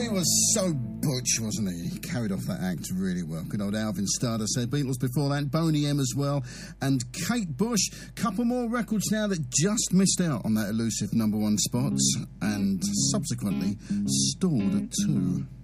he was so butch, wasn't he? He carried off that act really well. Good old Alvin Stardust there. Beatles before that, Boney M as well, and Kate Bush. Couple more records now that just missed out on that elusive number one spot, and subsequently stalled at 2.